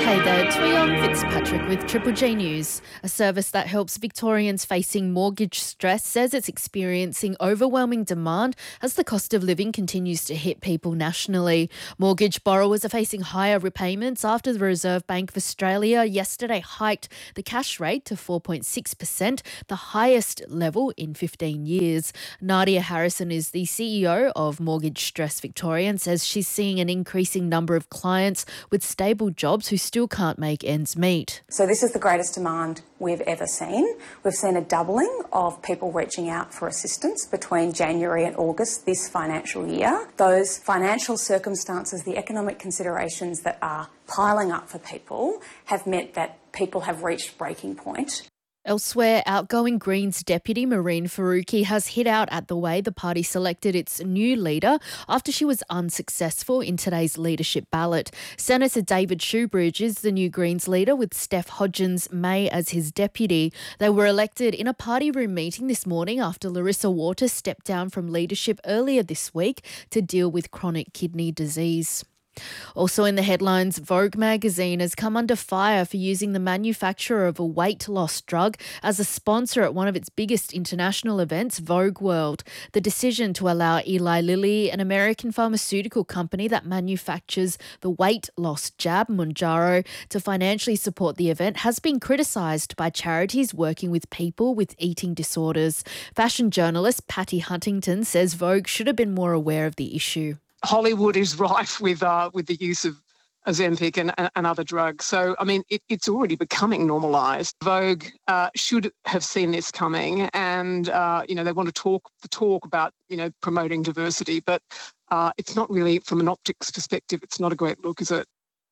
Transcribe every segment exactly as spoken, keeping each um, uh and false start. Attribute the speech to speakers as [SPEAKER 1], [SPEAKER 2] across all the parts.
[SPEAKER 1] Hey there, Tuyong Fitzpatrick with Triple J News. A service that helps Victorians facing mortgage stress says it's experiencing overwhelming demand as the cost of living continues to hit people nationally. Mortgage borrowers are facing higher repayments after the Reserve Bank of Australia yesterday hiked the cash rate to four point six percent, the highest level in fifteen years. Nadia Harrison is the C E O of Mortgage Stress Victoria and says she's seeing an increasing number of clients with stable jobs who still can't make ends meet.
[SPEAKER 2] So this is the greatest demand we've ever seen. We've seen a doubling of people reaching out for assistance between January and August this financial year. Those financial circumstances, the economic considerations that are piling up for people have meant that people have reached breaking point.
[SPEAKER 1] Elsewhere, outgoing Greens deputy Mehreen Faruqi has hit out at the way the party selected its new leader after she was unsuccessful in today's leadership ballot. Senator David Shoebridge is the new Greens leader with Steph Hodgins-May as his deputy. They were elected in a party room meeting this morning after Larissa Waters stepped down from leadership earlier this week to deal with chronic kidney disease. Also in the headlines, Vogue magazine has come under fire for using the manufacturer of a weight loss drug as a sponsor at one of its biggest international events, Vogue World. The decision to allow Eli Lilly, an American pharmaceutical company that manufactures the weight loss jab Mounjaro, to financially support the event has been criticised by charities working with people with eating disorders. Fashion journalist Patty Huntington says Vogue should have been more aware of the issue.
[SPEAKER 3] Hollywood is rife with uh, with the use of Ozempic and, and, and other drugs. So, I mean, it, it's already becoming normalised. Vogue uh, should have seen this coming and, uh, you know, they want to talk the talk about, you know, promoting diversity, but uh, it's not really, from an optics perspective, it's not a great look, is it?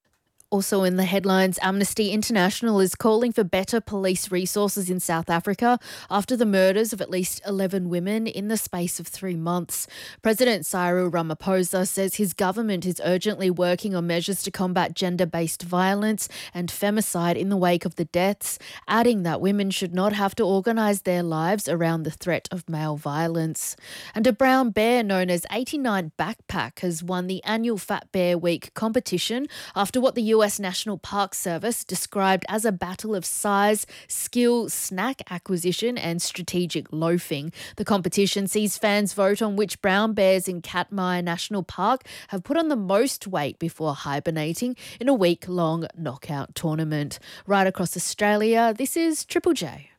[SPEAKER 1] Also in the headlines, Amnesty International is calling for better police resources in South Africa after the murders of at least eleven women in the space of three months. President Cyril Ramaphosa says his government is urgently working on measures to combat gender-based violence and femicide in the wake of the deaths, adding that women should not have to organise their lives around the threat of male violence. And a brown bear known as eighty-nine Backpack has won the annual Fat Bear Week competition after what the U S National Park Service described as a battle of size, skill, snack acquisition and strategic loafing. The competition sees fans vote on which brown bears in Katmai National Park have put on the most weight before hibernating in a week-long knockout tournament. Right across Australia, this is Triple J.